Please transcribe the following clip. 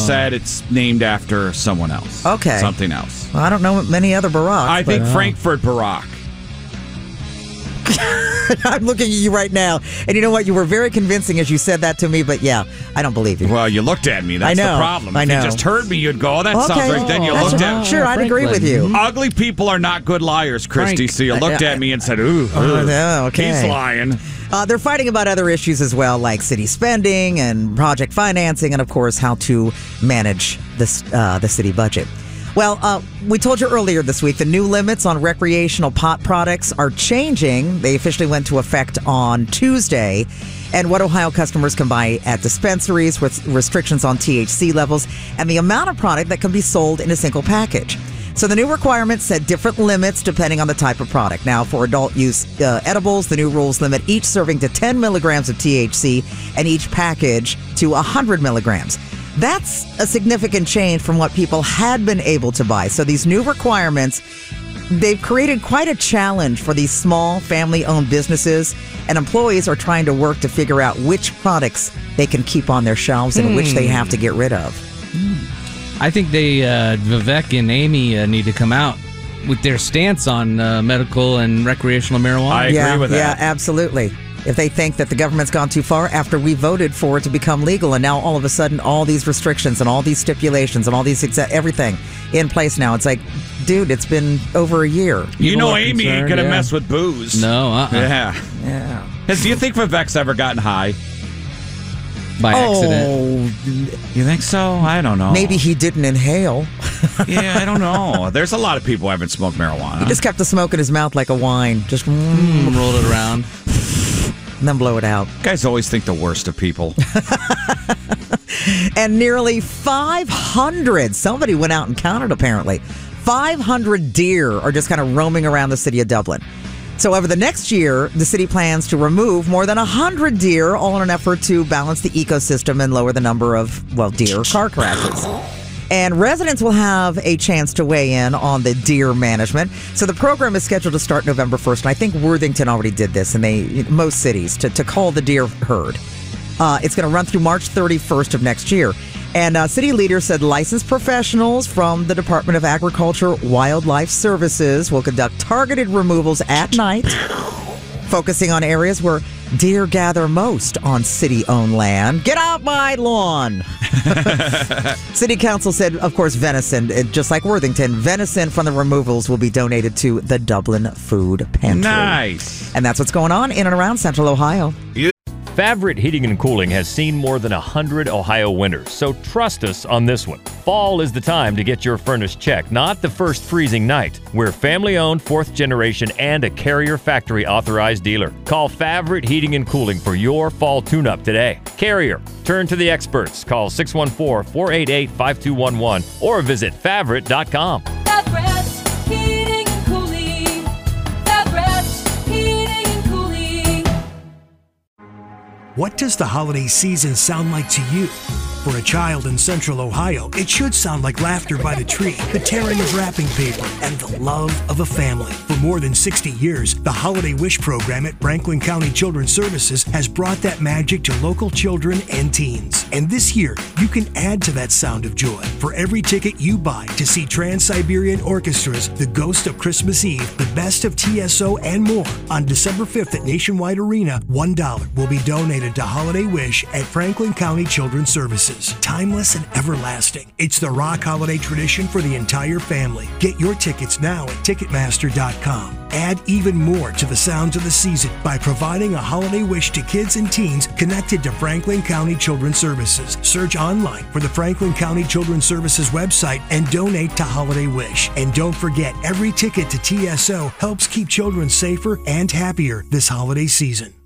said it's named after someone else. Okay. Something else. Well, I don't know many other Baracks. I think Frankfurt Barack. I'm looking at you right now, and you know what? You were very convincing as you said that to me, but yeah, I don't believe you. Well, you looked at me. That's the problem. If you just heard me, you'd go, oh, that sounds right. Then you looked at me. Sure, I'd agree with you. Ugly people are not good liars, Christy. So you looked at me and said, ooh, okay. He's lying. They're fighting about other issues as well, like city spending and project financing, and of course, how to manage the city budget. Well, we told you earlier this week the new limits on recreational pot products are changing. They officially went into effect on Tuesday. And what Ohio customers can buy at dispensaries with restrictions on THC levels and the amount of product that can be sold in a single package. So the new requirements set different limits depending on the type of product. Now, for adult use edibles, the new rules limit each serving to 10 milligrams of THC and each package to 100 milligrams. That's a significant change from what people had been able to buy. So these new requirements, they've created quite a challenge for these small family-owned businesses, and employees are trying to work to figure out which products they can keep on their shelves and which they have to get rid of. I think Vivek and Amy need to come out with their stance on medical and recreational marijuana. I agree with that. Yeah, absolutely. If they think that the government's gone too far after we voted for it to become legal, and now all of a sudden all these restrictions and all these stipulations and all these everything in place now. It's like, dude, it's been over a year. You know Amy ain't going to mess with booze. No, Yeah. Do you think Vivek's ever gotten high? By accident. You think so? I don't know. Maybe he didn't inhale. Yeah, I don't know. There's a lot of people who haven't smoked marijuana. He just kept the smoke in his mouth like a wine. Just rolled it around. And then blow it out. Guys always think the worst of people. And nearly 500, somebody went out and counted apparently, 500 deer are just kind of roaming around the city of Dublin. So over the next year, the city plans to remove more than 100 deer, all in an effort to balance the ecosystem and lower the number of, deer car crashes. And residents will have a chance to weigh in on the deer management. So the program is scheduled to start November 1st. And I think Worthington already did this, and most cities, to call the deer herd. It's going to run through March 31st of next year. And city leaders said licensed professionals from the Department of Agriculture Wildlife Services will conduct targeted removals at night, focusing on areas where deer gather most on city-owned land. Get out my lawn! City Council said, of course, venison, just like Worthington, venison from the removals will be donated to the Dublin Food Pantry. Nice! And that's what's going on in and around Central Ohio. Favorite Heating and Cooling has seen more than 100 Ohio winters, so trust us on this one. Fall is the time to get your furnace checked, not the first freezing night. We're family-owned, 4th generation, and a Carrier factory-authorized dealer. Call Favorite Heating and Cooling for your fall tune-up today. Carrier, turn to the experts. Call 614-488-5211 or visit Favorite.com. Favrette's Heating and Cooling. Favrette's Heating and Cooling. What does the holiday season sound like to you? For a child in Central Ohio, it should sound like laughter by the tree, the tearing of wrapping paper, and the love of a family. For more than 60 years, the Holiday Wish program at Franklin County Children's Services has brought that magic to local children and teens. And this year, you can add to that sound of joy. For every ticket you buy to see Trans-Siberian Orchestra's The Ghost of Christmas Eve, The Best of TSO, and more, on December 5th at Nationwide Arena, $1 will be donated to Holiday Wish at Franklin County Children's Services. Timeless and everlasting. It's the rock holiday tradition for the entire family. Get your tickets now at Ticketmaster.com. Add even more to the sounds of the season by providing a holiday wish to kids and teens connected to Franklin County Children's Services. Search online for the Franklin County Children's Services website and donate to Holiday Wish. And don't forget, every ticket to TSO helps keep children safer and happier this holiday season.